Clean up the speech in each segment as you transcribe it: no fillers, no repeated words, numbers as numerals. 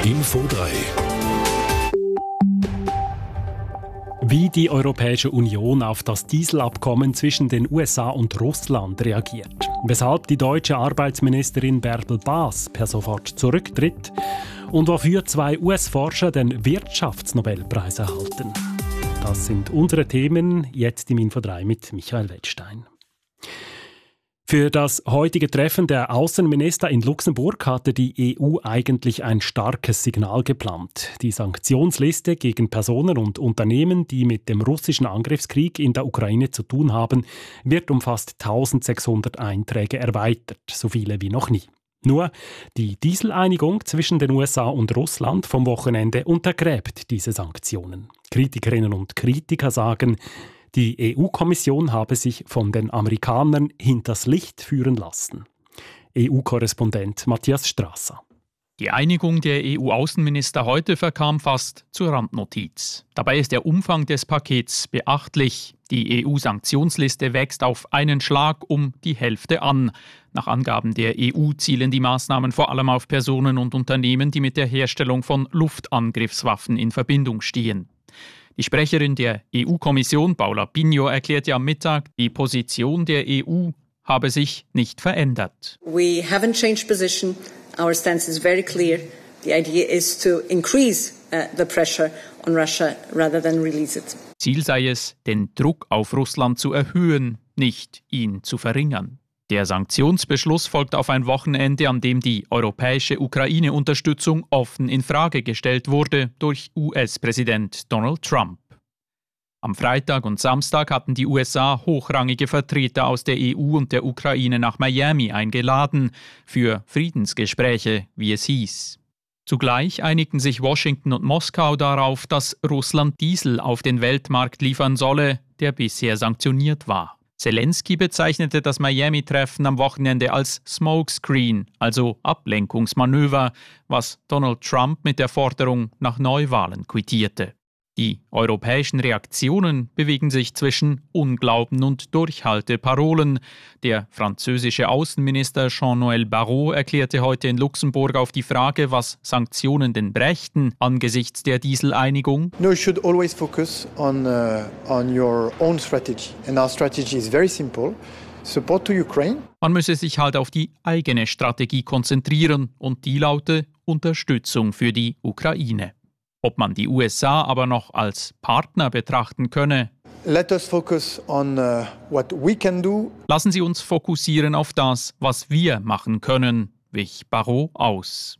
Info 3. Wie die Europäische Union auf das Dieselabkommen zwischen den USA und Russland reagiert. Weshalb die deutsche Arbeitsministerin Bärbel Baas per sofort zurücktritt und wofür 2 US-Forscher den Wirtschaftsnobelpreis erhalten. Das sind unsere Themen jetzt im Info 3 mit Michael Wettstein. Für das heutige Treffen der Außenminister in Luxemburg hatte die EU eigentlich ein starkes Signal geplant. Die Sanktionsliste gegen Personen und Unternehmen, die mit dem russischen Angriffskrieg in der Ukraine zu tun haben, wird um fast 1600 Einträge erweitert, so viele wie noch nie. Nur die Dieseleinigung zwischen den USA und Russland vom Wochenende untergräbt diese Sanktionen. Kritikerinnen und Kritiker sagen, die EU-Kommission habe sich von den Amerikanern hinters Licht führen lassen. EU-Korrespondent Matthias Strasser. Die Einigung der EU-Außenminister heute verkam fast zur Randnotiz. Dabei ist der Umfang des Pakets beachtlich. Die EU-Sanktionsliste wächst auf einen Schlag um die Hälfte an. Nach Angaben der EU zielen die Maßnahmen vor allem auf Personen und Unternehmen, die mit der Herstellung von Luftangriffswaffen in Verbindung stehen. Die Sprecherin der EU-Kommission, Paula Pinho, erklärte am Mittag, die Position der EU habe sich nicht verändert. We haven't changed position. Our stance is very clear. The idea is to increase the pressure on Russia rather than release it. Ziel sei es, den Druck auf Russland zu erhöhen, nicht ihn zu verringern. Der Sanktionsbeschluss folgt auf ein Wochenende, an dem die europäische Ukraine-Unterstützung offen in Frage gestellt wurde durch US-Präsident Donald Trump. Am Freitag und Samstag hatten die USA hochrangige Vertreter aus der EU und der Ukraine nach Miami eingeladen für Friedensgespräche, wie es hieß. Zugleich einigten sich Washington und Moskau darauf, dass Russland Diesel auf den Weltmarkt liefern solle, der bisher sanktioniert war. Zelensky bezeichnete das Miami-Treffen am Wochenende als Smokescreen, also Ablenkungsmanöver, was Donald Trump mit der Forderung nach Neuwahlen quittierte. Die europäischen Reaktionen bewegen sich zwischen Unglauben und Durchhalteparolen. Der französische Außenminister Jean-Noël Barrot erklärte heute in Luxemburg auf die Frage, was Sanktionen denn brächten angesichts der Dieseleinigung. No, you should always focus on your own strategy. And our strategy is very simple. Support to Ukraine. Man müsse sich halt auf die eigene Strategie konzentrieren und die laute Unterstützung für die Ukraine. Ob man die USA aber noch als Partner betrachten könne. Let us focus on what we can do. Lassen Sie uns fokussieren auf das, was wir machen können, wich Barrot aus.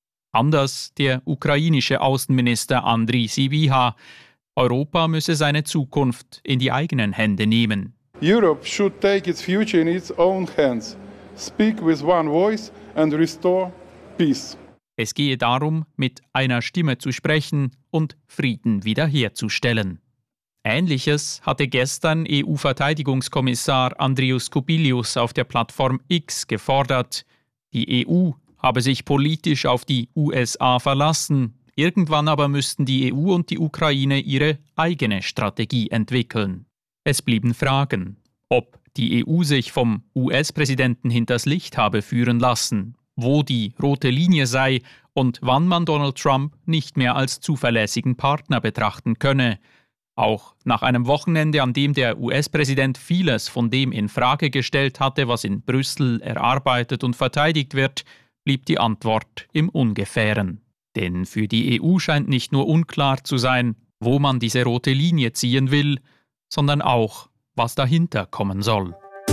Anders der ukrainische Außenminister Andriy Sybiha. Europa müsse seine Zukunft in die eigenen Hände nehmen. Europe should take its future in its own hands. Speak with one voice and restore peace. Es gehe darum, mit einer Stimme zu sprechen und Frieden wiederherzustellen. Ähnliches hatte gestern EU-Verteidigungskommissar Andrius Kubilius auf der Plattform X gefordert. Die EU habe sich politisch auf die USA verlassen. Irgendwann aber müssten die EU und die Ukraine ihre eigene Strategie entwickeln. Es blieben Fragen, ob die EU sich vom US-Präsidenten hinters Licht habe führen lassen, wo die rote Linie sei und wann man Donald Trump nicht mehr als zuverlässigen Partner betrachten könne. Auch nach einem Wochenende, an dem der US-Präsident vieles von dem in Frage gestellt hatte, was in Brüssel erarbeitet und verteidigt wird, blieb die Antwort im Ungefähren. Denn für die EU scheint nicht nur unklar zu sein, wo man diese rote Linie ziehen will, sondern auch, was dahinter kommen soll.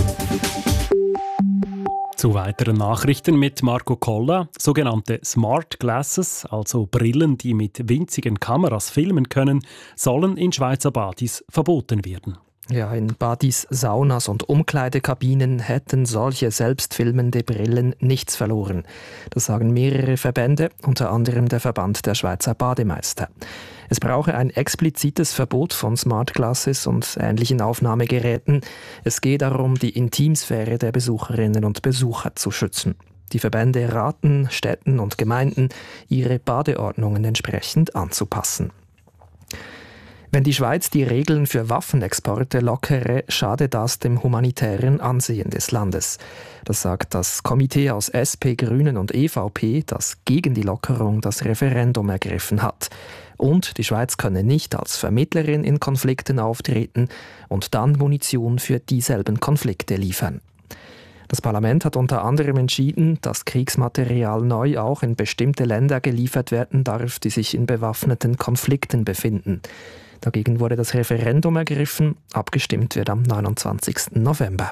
Zu weiteren Nachrichten mit Marco Koller. Sogenannte Smart Glasses, also Brillen, die mit winzigen Kameras filmen können, sollen in Schweizer Badis verboten werden. Ja, in Badis, Saunas und Umkleidekabinen hätten solche selbstfilmende Brillen nichts verloren. Das sagen mehrere Verbände, unter anderem der Verband der Schweizer Bademeister. Es brauche ein explizites Verbot von Smart Glasses und ähnlichen Aufnahmegeräten. Es gehe darum, die Intimsphäre der Besucherinnen und Besucher zu schützen. Die Verbände raten Städten und Gemeinden, ihre Badeordnungen entsprechend anzupassen. Wenn die Schweiz die Regeln für Waffenexporte lockere, schade das dem humanitären Ansehen des Landes. Das sagt das Komitee aus SP, Grünen und EVP, das gegen die Lockerung das Referendum ergriffen hat. Und die Schweiz könne nicht als Vermittlerin in Konflikten auftreten und dann Munition für dieselben Konflikte liefern. Das Parlament hat unter anderem entschieden, dass Kriegsmaterial neu auch in bestimmte Länder geliefert werden darf, die sich in bewaffneten Konflikten befinden. Dagegen wurde das Referendum ergriffen. Abgestimmt wird am 29. November.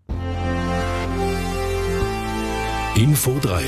Info 3.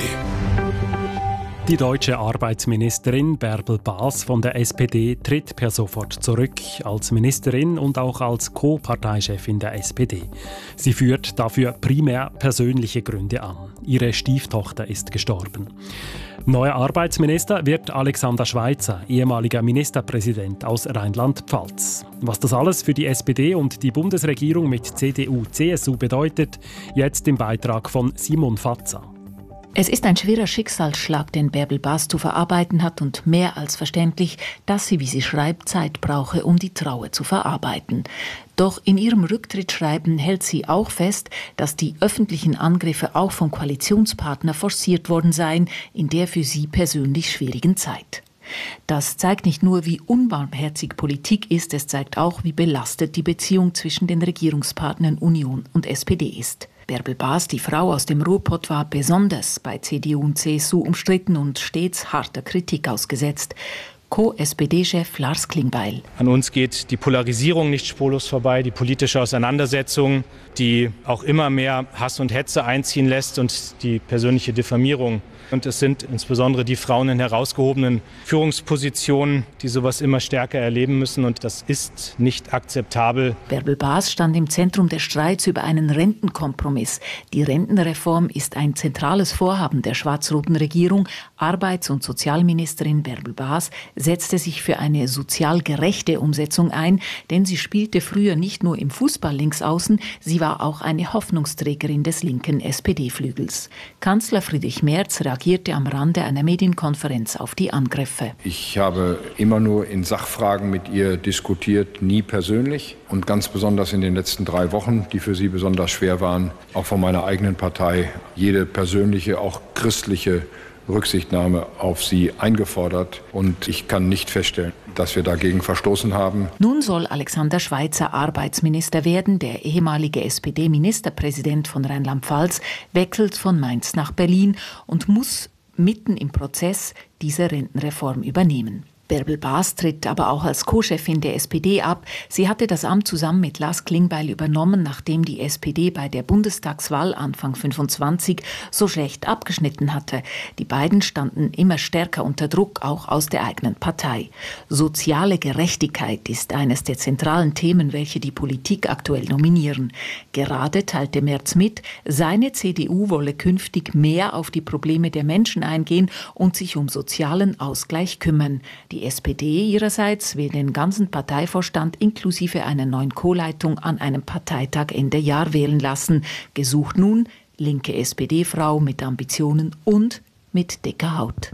Die deutsche Arbeitsministerin Bärbel Baas von der SPD tritt per sofort zurück als Ministerin und auch als Co-Parteichefin der SPD. Sie führt dafür primär persönliche Gründe an. Ihre Stieftochter ist gestorben. Neuer Arbeitsminister wird Alexander Schweitzer, ehemaliger Ministerpräsident aus Rheinland-Pfalz. Was das alles für die SPD und die Bundesregierung mit CDU-CSU bedeutet, jetzt im Beitrag von Simon Fatza. Es ist ein schwerer Schicksalsschlag, den Bärbel Baas zu verarbeiten hat und mehr als verständlich, dass sie, wie sie schreibt, Zeit brauche, um die Trauer zu verarbeiten. Doch in ihrem Rücktrittsschreiben hält sie auch fest, dass die öffentlichen Angriffe auch vom Koalitionspartner forciert worden seien in der für sie persönlich schwierigen Zeit. Das zeigt nicht nur, wie unbarmherzig Politik ist, es zeigt auch, wie belastet die Beziehung zwischen den Regierungspartnern Union und SPD ist. Bärbel Baas, die Frau aus dem Ruhrpott, war besonders bei CDU und CSU umstritten und stets harter Kritik ausgesetzt. Co-SPD-Chef Lars Klingbeil. An uns geht die Polarisierung nicht spurlos vorbei, die politische Auseinandersetzung, die auch immer mehr Hass und Hetze einziehen lässt und die persönliche Diffamierung. Und es sind insbesondere die Frauen in herausgehobenen Führungspositionen, die sowas immer stärker erleben müssen. Und das ist nicht akzeptabel. Bärbel Baas stand im Zentrum des Streits über einen Rentenkompromiss. Die Rentenreform ist ein zentrales Vorhaben der schwarz-roten Regierung. Arbeits- und Sozialministerin Bärbel Baas setzte sich für eine sozial gerechte Umsetzung ein, denn sie spielte früher nicht nur im Fußball linksaußen, sie war auch eine Hoffnungsträgerin des linken SPD-Flügels. Kanzler Friedrich Merz reagierte am Rande einer Medienkonferenz auf die Angriffe. Ich habe immer nur in Sachfragen mit ihr diskutiert, nie persönlich. Und ganz besonders in den letzten 3 Wochen, die für sie besonders schwer waren, auch von meiner eigenen Partei, jede persönliche, auch christliche Rücksichtnahme auf sie eingefordert. Und ich kann nicht feststellen, dass wir dagegen verstoßen haben. Nun soll Alexander Schweitzer Arbeitsminister werden. Der ehemalige SPD-Ministerpräsident von Rheinland-Pfalz wechselt von Mainz nach Berlin und muss mitten im Prozess diese Rentenreform übernehmen. Bärbel Baas tritt aber auch als Co-Chefin der SPD ab. Sie hatte das Amt zusammen mit Lars Klingbeil übernommen, nachdem die SPD bei der Bundestagswahl Anfang 25 so schlecht abgeschnitten hatte. Die beiden standen immer stärker unter Druck, auch aus der eigenen Partei. Soziale Gerechtigkeit ist eines der zentralen Themen, welche die Politik aktuell nominieren. Gerade teilte Merz mit, seine CDU wolle künftig mehr auf die Probleme der Menschen eingehen und sich um sozialen Ausgleich kümmern. Die SPD ihrerseits will den ganzen Parteivorstand inklusive einer neuen Co-Leitung an einem Parteitag Ende Jahr wählen lassen. Gesucht nun linke SPD-Frau mit Ambitionen und mit dicker Haut.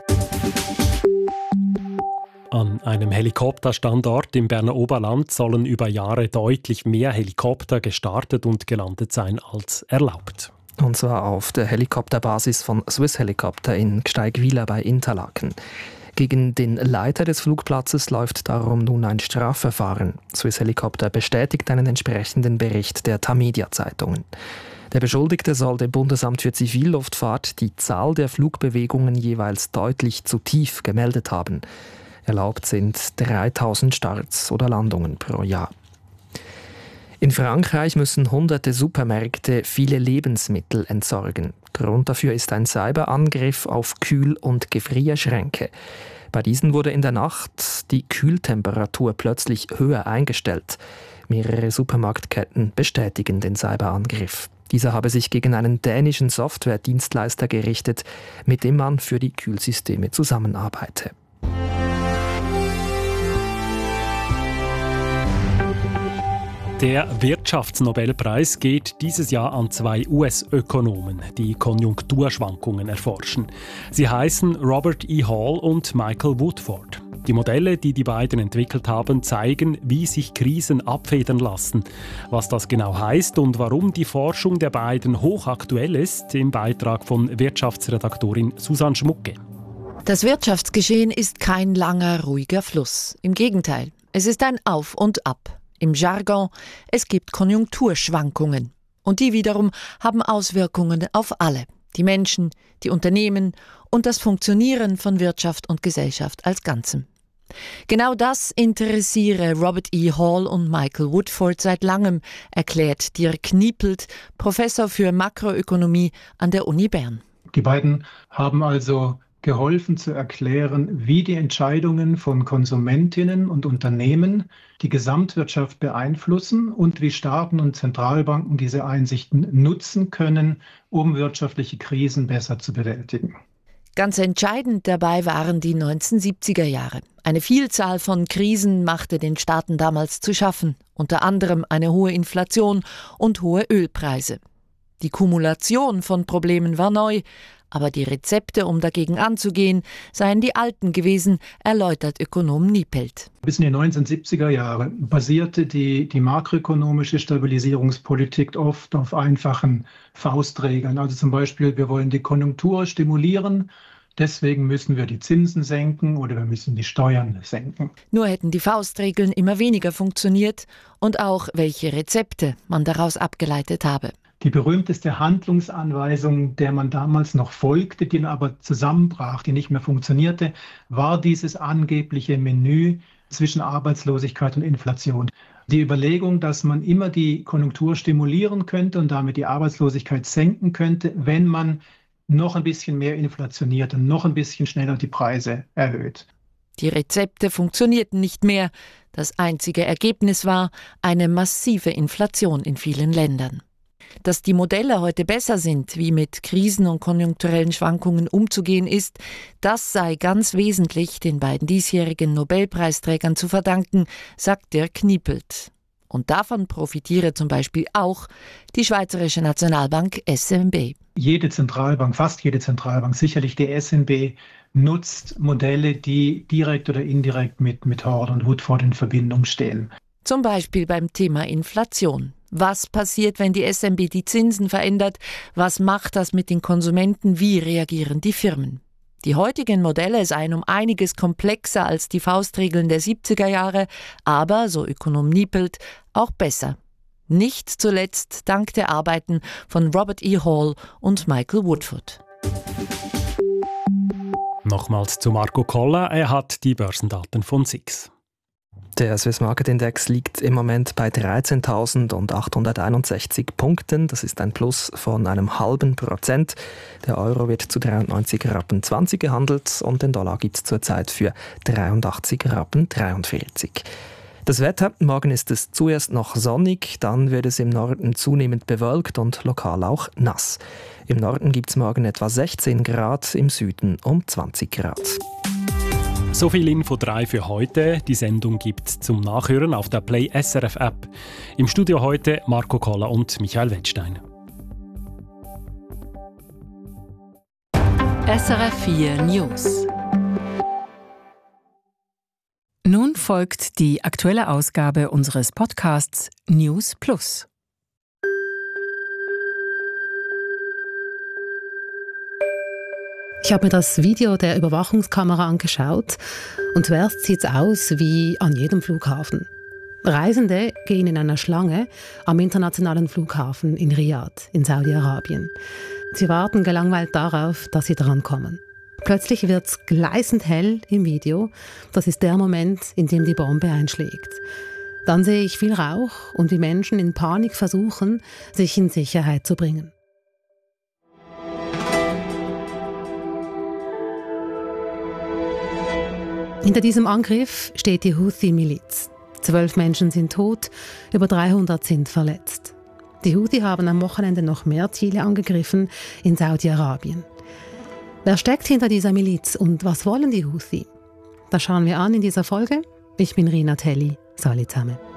An einem Helikopterstandort im Berner Oberland sollen über Jahre deutlich mehr Helikopter gestartet und gelandet sein als erlaubt. Und zwar auf der Helikopterbasis von Swiss Helicopter in Gsteigwiller bei Interlaken. Gegen den Leiter des Flugplatzes läuft darum nun ein Strafverfahren. Swiss Helicopter bestätigt einen entsprechenden Bericht der Tamedia-Zeitungen. Der Beschuldigte soll dem Bundesamt für Zivilluftfahrt die Zahl der Flugbewegungen jeweils deutlich zu tief gemeldet haben. Erlaubt sind 3000 Starts oder Landungen pro Jahr. In Frankreich müssen hunderte Supermärkte viele Lebensmittel entsorgen. Grund dafür ist ein Cyberangriff auf Kühl- und Gefrierschränke. Bei diesen wurde in der Nacht die Kühltemperatur plötzlich höher eingestellt. Mehrere Supermarktketten bestätigen den Cyberangriff. Dieser habe sich gegen einen dänischen Softwaredienstleister gerichtet, mit dem man für die Kühlsysteme zusammenarbeite. Der Wirtschaftsnobelpreis geht dieses Jahr an 2 US-Ökonomen, die Konjunkturschwankungen erforschen. Sie heißen Robert E. Hall und Michael Woodford. Die Modelle, die die beiden entwickelt haben, zeigen, wie sich Krisen abfedern lassen. Was das genau heißt und warum die Forschung der beiden hochaktuell ist, im Beitrag von Wirtschaftsredaktorin Susanne Schmucke. Das Wirtschaftsgeschehen ist kein langer, ruhiger Fluss. Im Gegenteil, es ist ein Auf und Ab. Im Jargon, es gibt Konjunkturschwankungen. Und die wiederum haben Auswirkungen auf alle. Die Menschen, die Unternehmen und das Funktionieren von Wirtschaft und Gesellschaft als Ganzem. Genau das interessiere Robert E. Hall und Michael Woodford seit langem, erklärt Dirk Kniepelt, Professor für Makroökonomie an der Uni Bern. Die beiden haben also geholfen zu erklären, wie die Entscheidungen von Konsumentinnen und Unternehmen die Gesamtwirtschaft beeinflussen und wie Staaten und Zentralbanken diese Einsichten nutzen können, um wirtschaftliche Krisen besser zu bewältigen. Ganz entscheidend dabei waren die 1970er Jahre. Eine Vielzahl von Krisen machte den Staaten damals zu schaffen, unter anderem eine hohe Inflation und hohe Ölpreise. Die Kumulation von Problemen war neu, aber die Rezepte, um dagegen anzugehen, seien die alten gewesen, erläutert Ökonom Kniepelt. Bis in die 1970er Jahre basierte die makroökonomische Stabilisierungspolitik oft auf einfachen Faustregeln. Also zum Beispiel, wir wollen die Konjunktur stimulieren, deswegen müssen wir die Zinsen senken oder wir müssen die Steuern senken. Nur hätten die Faustregeln immer weniger funktioniert und auch welche Rezepte man daraus abgeleitet habe. Die berühmteste Handlungsanweisung, der man damals noch folgte, die aber zusammenbrach, die nicht mehr funktionierte, war dieses angebliche Menü zwischen Arbeitslosigkeit und Inflation. Die Überlegung, dass man immer die Konjunktur stimulieren könnte und damit die Arbeitslosigkeit senken könnte, wenn man noch ein bisschen mehr inflationiert und noch ein bisschen schneller die Preise erhöht. Die Rezepte funktionierten nicht mehr. Das einzige Ergebnis war eine massive Inflation in vielen Ländern. Dass die Modelle heute besser sind, wie mit Krisen und konjunkturellen Schwankungen umzugehen ist, das sei ganz wesentlich den beiden diesjährigen Nobelpreisträgern zu verdanken, sagt Dirk Kniepelt. Und davon profitiere zum Beispiel auch die Schweizerische Nationalbank SNB. Jede Zentralbank, fast jede Zentralbank, sicherlich die SNB, nutzt Modelle, die direkt oder indirekt mit Hall und Woodford in Verbindung stehen. Zum Beispiel beim Thema Inflation. Was passiert, wenn die SNB die Zinsen verändert? Was macht das mit den Konsumenten? Wie reagieren die Firmen? Die heutigen Modelle seien um einiges komplexer als die Faustregeln der 70er Jahre, aber, so Ökonom Kniepelt, auch besser. Nicht zuletzt dank der Arbeiten von Robert E. Hall und Michael Woodford. Nochmals zu Marco Koller, er hat die Börsendaten von SIX. Der Swiss Market Index liegt im Moment bei 13.861 Punkten. Das ist ein Plus von 0,5%. Der Euro wird zu 93,20 Rappen gehandelt und den Dollar gibt es zurzeit für 83,43 Rappen. Das Wetter, morgen ist es zuerst noch sonnig, dann wird es im Norden zunehmend bewölkt und lokal auch nass. Im Norden gibt es morgen etwa 16 Grad, im Süden um 20 Grad. So viel Info 3 für heute. Die Sendung gibt es zum Nachhören auf der Play SRF App. Im Studio heute Marco Koller und Michael Wettstein. SRF 4 News. Nun folgt die aktuelle Ausgabe unseres Podcasts News Plus. Ich habe mir das Video der Überwachungskamera angeschaut und zuerst sieht es aus wie an jedem Flughafen. Reisende gehen in einer Schlange am internationalen Flughafen in Riyadh in Saudi-Arabien. Sie warten gelangweilt darauf, dass sie drankommen. Plötzlich wird es gleißend hell im Video. Das ist der Moment, in dem die Bombe einschlägt. Dann sehe ich viel Rauch und wie Menschen in Panik versuchen, sich in Sicherheit zu bringen. Hinter diesem Angriff steht die Houthi-Miliz. 12 Menschen sind tot, über 300 sind verletzt. Die Houthi haben am Wochenende noch mehr Ziele angegriffen in Saudi-Arabien. Wer steckt hinter dieser Miliz und was wollen die Houthi? Das schauen wir an in dieser Folge. Ich bin Rina Telli. Salut zusammen.